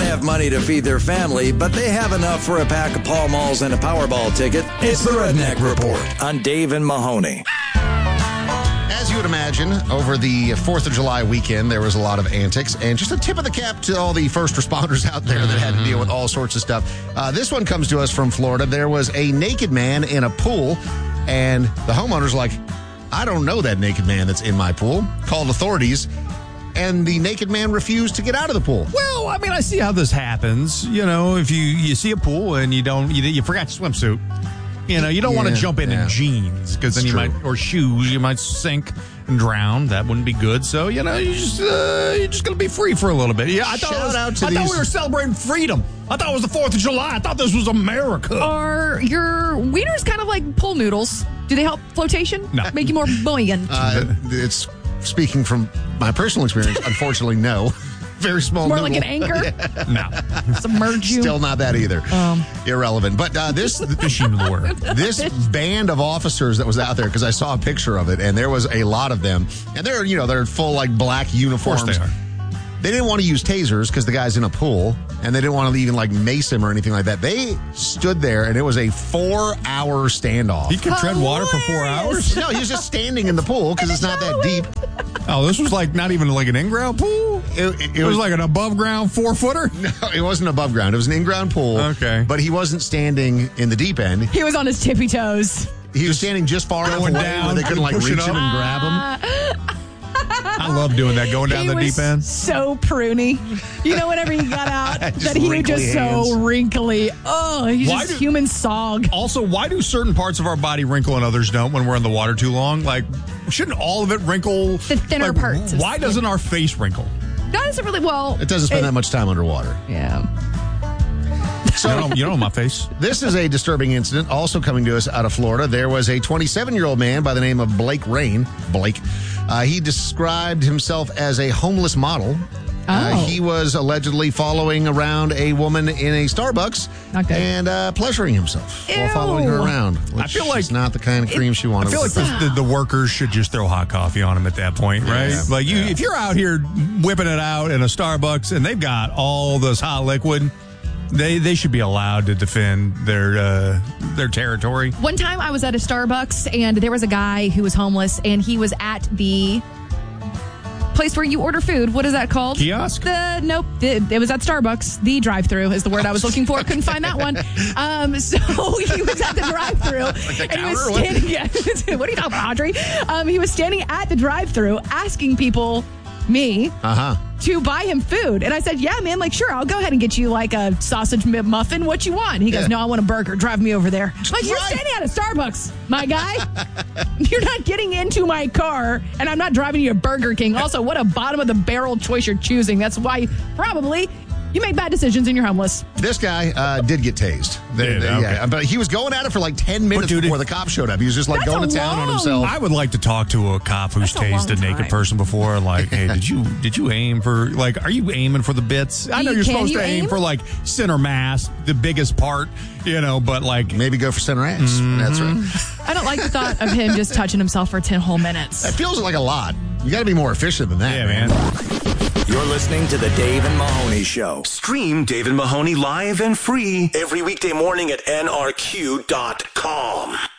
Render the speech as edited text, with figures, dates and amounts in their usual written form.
have money to feed their family, but they have enough for a pack of Pall Malls and a Powerball ticket. It's the Redneck Report on Dave and Mahoney. As you would imagine, over the 4th of July weekend, there was a lot of antics. And just a tip of the cap to all the first responders out there that had to deal with all sorts of stuff. This one comes to us from Florida. There was a naked man in a pool, and the homeowner's like, I don't know that naked man that's in my pool. Called authorities, and the naked man refused to get out of the pool. Well, I mean, I see how this happens. You know, if you see a pool and you forgot your swimsuit. You know, you don't want to jump in jeans because then you might, or shoes, you might sink and drown. That wouldn't be good. So, you know, you're just going to be free for a little bit. Yeah, I thought we were celebrating freedom. I thought it was the 4th of July. I thought this was America. Are your wieners kind of like pool noodles? Do they help flotation? No. Make you more buoyant? It's speaking from my personal experience. Unfortunately, no. Very small More noodle. like an anchor? No. Submerge you? Still not that either. Irrelevant. But this band of officers that was out there, because I saw a picture of it, and there was a lot of them. And they're full like black uniforms. Of course they are. They didn't want to use tasers because the guy's in a pool, and they didn't want to even like mace him or anything like that. They stood there, and it was a 4-hour standoff. He could tread water for 4 hours? No, he was just standing in the pool because it's not that deep. Oh, this was like not even like an in-ground pool? It was like an above-ground 4-footer? No, it wasn't above ground. It was an in-ground pool. Okay. But he wasn't standing in the deep end. He was on his tippy toes. He was standing just far enough away where they couldn't like push it reach him up. and grab him. I love doing that, going down the deep end. So pruny. You know, whenever he got out, that he was just so wrinkly. Oh, he's just human sog. Also, why do certain parts of our body wrinkle and others don't when we're in the water too long? Like, shouldn't all of it wrinkle? The thinner parts. Why doesn't our face wrinkle? That isn't really, well. It doesn't spend that much time underwater. Yeah. So, you know my face. This is a disturbing incident also coming to us out of Florida. There was a 27-year-old man by the name of Blake Rain. He described himself as a homeless model. He was allegedly following around a woman in a Starbucks and pleasuring himself while following her around. Which I feel like is not the kind of cream she wanted. I feel like the workers should just throw hot coffee on him at that point, right? Yeah, like if you're out here whipping it out in a Starbucks and they've got all this hot liquid, they should be allowed to defend their territory. One time I was at a Starbucks and there was a guy who was homeless and he was at the place where you order food. What is that called? Kiosk? Nope. It was at Starbucks. The drive-thru is the word I was looking for. Couldn't find that one. So he was at the drive-thru. Like and he was standing. Yeah, what are you talking about, Audrey? He was standing at the drive-thru asking people, me, to buy him food. And I said, yeah, man, like, sure, I'll go ahead and get you like a sausage muffin. What you want? He goes, no, I want a burger. Drive me over there. I'm like, you're standing at a Starbucks, my guy. You're not getting into my car, and I'm not driving you to Burger King. Also, what a bottom of the barrel choice you're choosing. That's why probably you make bad decisions and you're homeless. This guy did get tased. But he was going at it for like 10 minutes before the cop showed up. He was just like going to town on himself. I would like to talk to a cop who's tased a naked person before. Like, hey, did you aim for, like, are you aiming for the bits? I know you're supposed to aim for like center mass, the biggest part, you know, but like maybe go for center ass. That's right. I don't like the thought of him just touching himself for 10 whole minutes. That feels like a lot. You got to be more efficient than that. Yeah, man. You're listening to the Dave and Mahoney Show. Stream Dave and Mahoney live and free every weekday morning at nrq.com.